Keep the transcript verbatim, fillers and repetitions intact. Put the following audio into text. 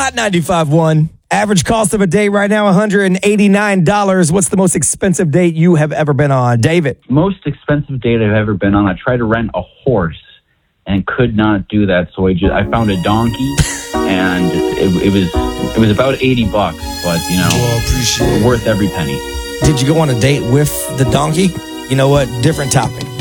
Hot ninety-five point one. Average cost of a date right now, one hundred eighty-nine dollars. What's the most expensive date you have ever been on? David. Most expensive date I've ever been on. I tried to rent a horse and could not do that. So I just, I found a donkey and it, it was it was about eighty bucks, but you know, well, appreciate worth every penny. Did you go on a date with the donkey? You know what? Different topic.